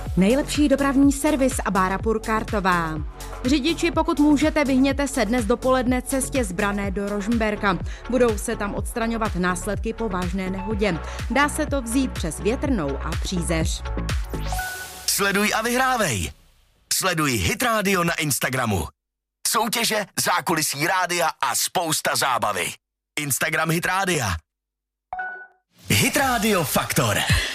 Nejlepší dopravní servis a Bára Purkartová. Řidiči, pokud můžete, vyhněte se dnes dopoledne cestě z Branné do Rožmberka. Budou se tam odstraňovat následky po vážné nehodě. Dá se to vzít přes Větrnou a Přízeř. Sleduj a vyhrávej. Sleduj Hit Radio na Instagramu. Soutěže, zákulisí rádia a spousta zábavy. Instagram Hit Rádia. Hit Radio Faktor.